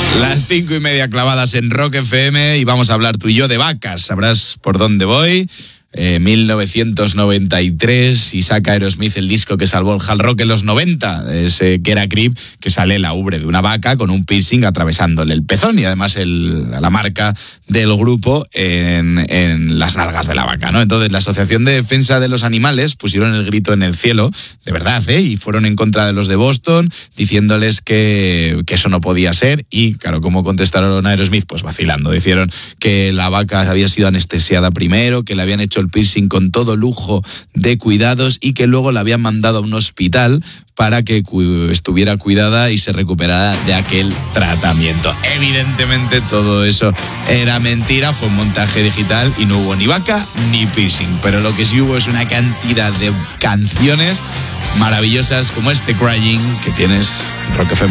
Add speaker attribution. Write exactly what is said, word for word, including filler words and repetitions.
Speaker 1: Las cinco y media clavadas en Rock F M y vamos a hablar tú y yo de vacas. Sabrás por dónde voy. Eh, mil novecientos noventa y tres y saca Aerosmith el disco que salvó el hard rock en los noventa, ese que era Creep, que sale la ubre de una vaca con un piercing atravesándole el pezón y además el, la marca del grupo en, en las nalgas de la vaca, ¿no? Entonces la Asociación de Defensa de los Animales pusieron el grito en el cielo, de verdad, ¿eh? Y fueron en contra de los de Boston diciéndoles que, que eso no podía ser y, claro, ¿cómo contestaron a Aerosmith? Pues vacilando, dijeron que la vaca había sido anestesiada primero, que le habían hecho el piercing con todo lujo de cuidados y que luego la habían mandado a un hospital para que cu- estuviera cuidada y se recuperara de aquel tratamiento. Evidentemente todo eso era mentira, fue un montaje digital y no hubo ni vaca ni piercing, pero lo que sí hubo es una cantidad de canciones maravillosas como este Crying que tienes en Rock F M.